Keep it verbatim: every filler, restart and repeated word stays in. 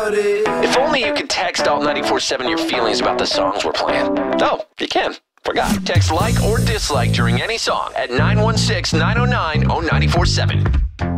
about it. If only you could text Alt ninety-four point seven your feelings about the songs we're playing. Oh, you can. Forgot. Text like or dislike during any song at nine one six, nine oh nine, oh nine four seven.